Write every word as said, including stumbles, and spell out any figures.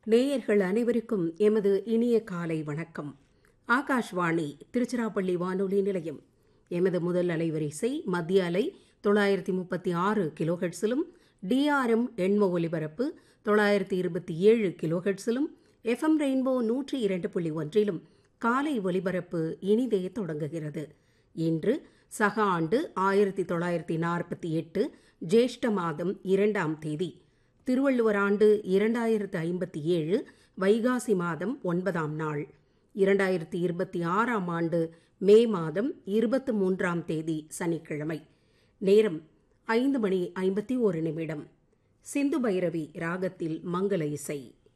நேயர்கள் அனைவருக்கும் எமது இனிய காலை வணக்கம். ஆகாஷ்வாணி திருச்சிராப்பள்ளி வானொலி நிலையம். எமது முதல் அலைவரிசை மத்திய அலை தொள்ளாயிரத்தி முப்பத்தி ஆறு கிலோஹெட்ஸிலும், டிஆர்எம் எண்ம ஒலிபரப்பு தொள்ளாயிரத்தி இருபத்தி ஏழு கிலோஹெட்ஸிலும், எஃப்எம் ரெயின்போ நூற்றி இரண்டு புள்ளி ஒன்றிலும் காலை ஒலிபரப்பு இனிதே தொடங்குகிறது. இன்று சக ஆண்டு ஆயிரத்தி தொள்ளாயிரத்தி நாற்பத்தி எட்டு ஜேஷ்ட மாதம் இரண்டாம் தேதி, திருவள்ளுவர் ஆண்டு இரண்டாயிரத்து ஐம்பத்தி ஏழு வைகாசி மாதம் ஒன்பதாம் நாள், இரண்டாயிரத்தி இருபத்தி ஆறாம் ஆண்டு மே மாதம் இருபத்தி மூன்றாம் தேதி சனிக்கிழமை. நேரம் ஐந்து மணி ஐம்பத்தி ஒரு நிமிடம். சிந்து பைரவி ராகத்தில் மங்கள இசை.